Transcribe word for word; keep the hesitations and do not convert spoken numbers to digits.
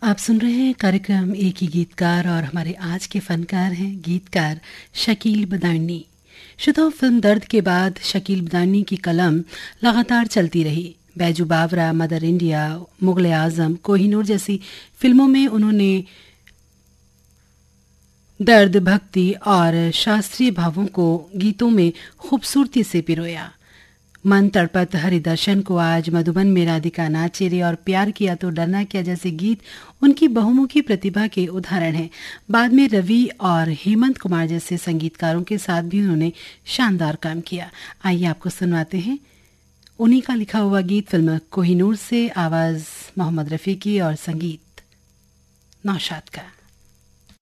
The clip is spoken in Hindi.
आप सुन रहे हैं कार्यक्रम एक ही गीतकार और हमारे आज के फनकार हैं गीतकार शकील बदायूनी। श्रोताओं, फिल्म दर्द के बाद शकील बदायूनी की कलम लगातार चलती रही। बैजू बावरा, मदर इंडिया, मुगल आजम, कोहिनूर जैसी फिल्मों में उन्होंने दर्द, भक्ति और शास्त्रीय भावों को गीतों में खूबसूरती से पिरोया। मन तड़पत हरिदर्शन को आज मधुबन में राधिका नाचे रे और प्यार किया तो डरना क्या जैसे गीत उनकी बहुमुखी प्रतिभा के उदाहरण हैं। बाद में रवि और हेमंत कुमार जैसे संगीतकारों के साथ भी उन्होंने शानदार काम किया। आइए आपको सुनवाते हैं उन्हीं का लिखा हुआ गीत फिल्म कोहिनूर से। आवाज मोहम्मद रफी की और संगीत नौशाद का।